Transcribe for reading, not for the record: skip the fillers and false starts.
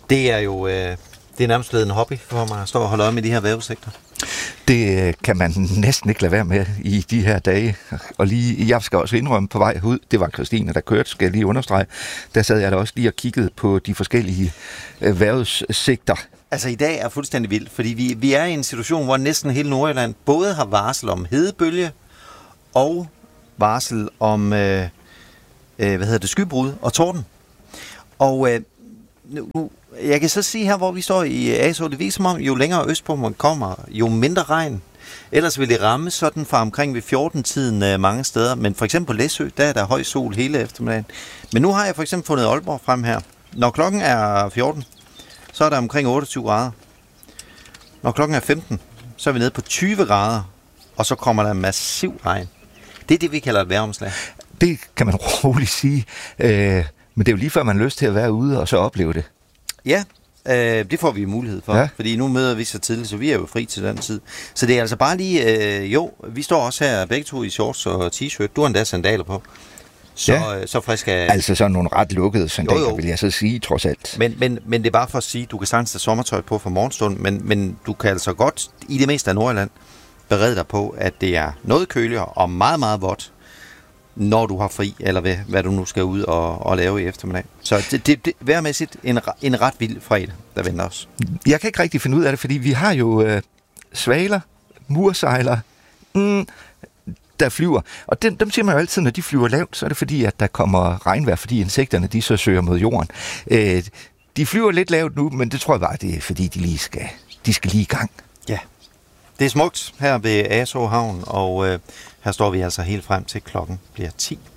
Det er jo det er nærmest blevet en hobby for mig at stå og holde øje med de her vejrudsigter. Det kan man næsten ikke lade være med i de her dage. Og lige, jeg skal også indrømme på vej ud, det var Christine, der kørte, skal jeg lige understrege. Der sad jeg da også lige og kiggede på de forskellige vejrudsigter. Altså i dag er fuldstændig vildt, fordi vi er i en situation, hvor næsten hele Nordjylland både har varsel om hedebølge og varsel om skybrud og torden. Og nu, jeg kan så sige her, hvor vi står i ASO, det viser mig, jo længere østpå man kommer, jo mindre regn. Ellers vil det ramme sådan fra omkring ved 14-tiden mange steder, men for eksempel på Læsø, der er der høj sol hele eftermiddagen. Men nu har jeg for eksempel fundet Aalborg frem her. Når klokken er 14, så er der omkring 28 grader. Når klokken er 15, så er vi nede på 20 grader, og så kommer der massiv regn. Det er det, vi kalder et vejromslag. Det kan man roligt sige, men det er jo lige før, man har lyst til at være ude og så opleve det. Ja, det får vi mulighed for, fordi nu møder vi så tidligt, så vi er jo fri til den tid. Så det er altså bare lige, vi står også her begge to i shorts og t-shirt. Du har endda sandaler på. Så frisk er... Altså sådan nogle ret lukkede sandaler, vil jeg så sige, trods alt. Men det er bare for at sige, du kan sagtens have sommertøj på for morgenstunden, men du kan altså godt, i det meste af Nordjylland, berede dig på, at det er noget køligere og meget, meget vådt, når du har fri, eller hvad du nu skal ud og lave i eftermiddag. Så det vejrmæssigt en ret vild fredag, der venter os. Jeg kan ikke rigtig finde ud af det, fordi vi har jo svaler, mursejler, der flyver. Og dem siger man jo altid, når de flyver lavt, så er det fordi, at der kommer regnvejr, fordi insekterne de så søger mod jorden. De flyver lidt lavt nu, men det tror jeg bare, det er fordi, de skal lige i gang. Ja, det er smukt her ved Asaa Havn, og her står vi altså helt frem til klokken bliver 10.